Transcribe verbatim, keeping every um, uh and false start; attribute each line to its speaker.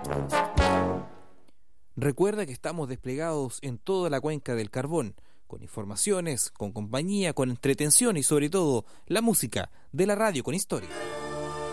Speaker 1: Recuerda que estamos desplegados en toda la cuenca del Carbón, con informaciones, con compañía, con entretención y sobre todo la música de la radio con historia.